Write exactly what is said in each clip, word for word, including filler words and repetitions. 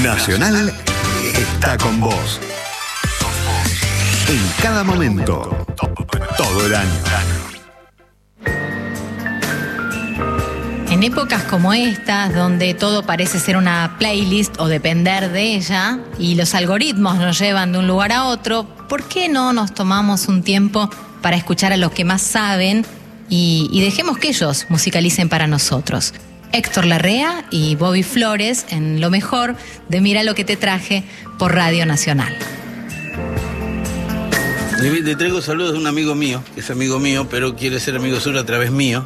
Nacional está con vos. En cada momento, todo el año. En épocas como estas, donde todo parece ser una playlist o depender de ella, y los algoritmos nos llevan de un lugar a otro, ¿por qué no nos tomamos un tiempo para escuchar a los que más saben y, y dejemos que ellos musicalicen para nosotros? Héctor Larrea y Bobby Flores en lo mejor de Mira lo que te traje por Radio Nacional. Le traigo saludos de un amigo mío, que es amigo mío, pero quiere ser amigo suyo a través mío,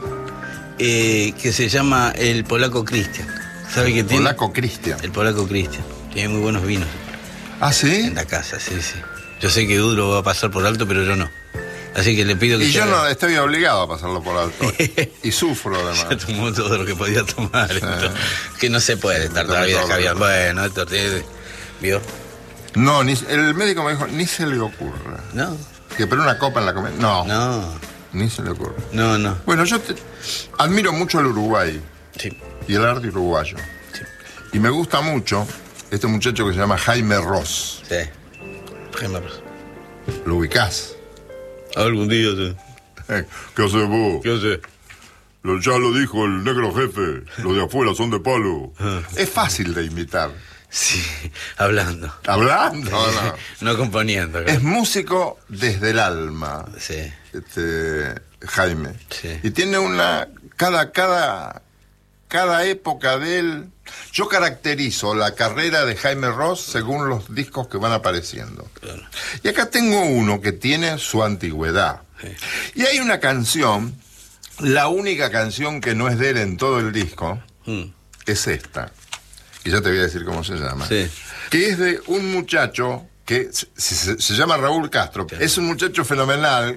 eh, que se llama el Polaco Cristian. ¿Sabe qué tiene? Polaco Cristian. El Polaco Cristian. Tiene muy buenos vinos. ¿Ah, sí? En la casa, sí, sí. Yo sé que Duro va a pasar por alto, pero yo no. Así que le pido que... Y yo haga... no estoy obligado a pasarlo por alto. Y sufro, además. Ya tomó todo lo que podía tomar. Sí. Que no se puede estar toda la vida Javier. Bueno, esto tiene... ¿Vio? No, ni, el médico me dijo, ni se le ocurra. No. Que pero una copa en la comida. No. No. Ni se le ocurre. No, no. Bueno, yo te, admiro mucho el Uruguay. Sí. Y el arte uruguayo. Sí. Y me gusta mucho este muchacho que se llama Jaime Ross. Sí. Jaime Ross. ¿Lo ubicás? Algún día, sí. ¿Qué haces vos? ¿Qué haces? Lo, ya lo dijo el negro jefe. Los de afuera son de palo. Es fácil de imitar. Sí, hablando. ¿Hablando? Sí, no. No componiendo. Claro. Es músico desde el alma. Sí. Este, Jaime. Sí. Y tiene una... Cada, cada, cada época de él... Yo caracterizo la carrera de Jaime Ross según los discos que van apareciendo. Claro. Y acá tengo uno que tiene su antigüedad. Sí. Y hay una canción, la única canción que no es de él en todo el disco, mm. es esta. Y ya te voy a decir cómo se llama. Sí. Que es de un muchacho que se, se, se llama Raúl Castro. Sí. Es un muchacho fenomenal,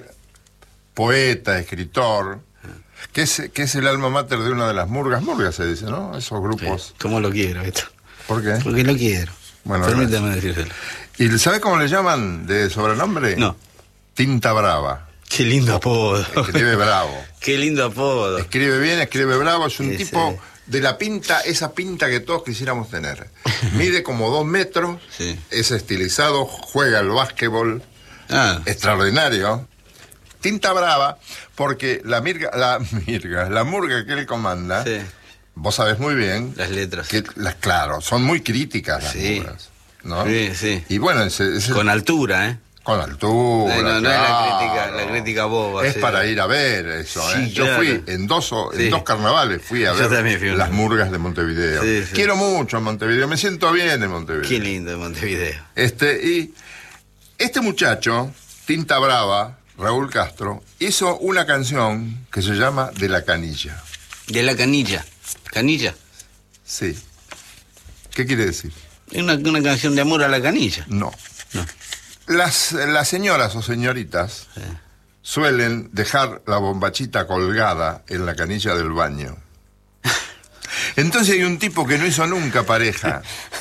poeta, escritor, que es, que es el alma mater de una de las murgas. Murgas se dice, ¿no? Esos grupos. Sí. ¿Cómo lo quiero esto? ¿Por qué? Porque lo quiero. Bueno, permítame decírselo. ¿Y sabes cómo le llaman de sobrenombre? No. Tinta Brava. Qué lindo apodo. Escribe bravo. Qué lindo apodo. Escribe bien, escribe bravo. Es un sí, tipo... Sí. De la pinta, esa pinta que todos quisiéramos tener. Mide como dos metros, sí. Es estilizado, juega al básquetbol, ah. extraordinario. Tinta brava, porque la mirga, la mirga, la murga que él comanda, sí. Vos sabés muy bien. Las letras. Que, las, claro, son muy críticas las sí. murgas, ¿no? Sí, sí. Y bueno, ese, ese, con altura, ¿eh? Con altura. No, no, no claro. es la crítica, la crítica boba. Es sí. para ir a ver eso, sí, ¿eh? Yo claro. fui en dos, en sí. dos carnavales, fui a Yo ver fui las murgas de Montevideo. Sí, sí. Quiero mucho a Montevideo, me siento bien en Montevideo. Qué lindo en Montevideo. Este, y este muchacho, Tinta Brava, Raúl Castro, hizo una canción que se llama De la Canilla. De la canilla. ¿Canilla? Sí. ¿Qué quiere decir? Es una, una canción de amor a la canilla. No. No. Las, las señoras o señoritas sí. suelen dejar la bombachita colgada en la canilla del baño. Entonces hay un tipo que no hizo nunca pareja.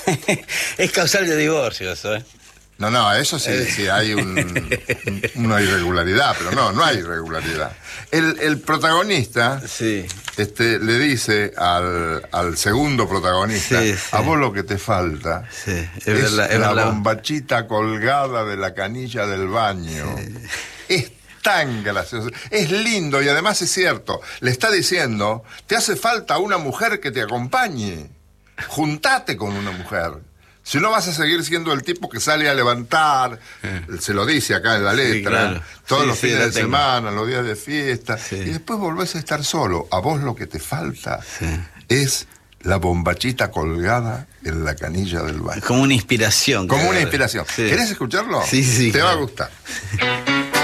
Es causal de divorcio eso, ¿eh? No, no, eso sí, sí hay un, una irregularidad, pero no, no hay irregularidad. El, el protagonista sí. este, le dice al, al segundo protagonista, sí, sí. a vos lo que te falta sí, es, es, verdad, es la verdad. bombachita colgada de la canilla del baño. Sí. Es tan gracioso, es lindo y además es cierto. Le está diciendo, te hace falta una mujer que te acompañe. Juntate con una mujer. Si no vas a seguir siendo el tipo que sale a levantar, eh. se lo dice acá en la letra, sí, claro. todos sí, los sí, fines de tengo. semana, los días de fiesta, sí. y después volvés a estar solo. A vos lo que te falta sí. es la bombachita colgada en la canilla del baño. Como una inspiración. Como una inspiración. Sí. ¿Querés escucharlo? Sí, sí. Te claro. va a gustar.